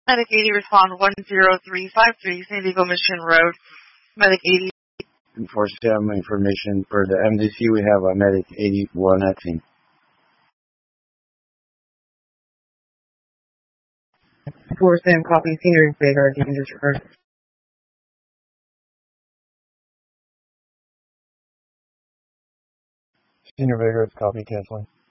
Medic 80, respond 10353, San Diego Mission Road. Medic 80. For STEM information for the MDC, we have a Medic 81 at scene. For STEM, copy, senior Vader, you can just refer. Senior Vader, copy, canceling.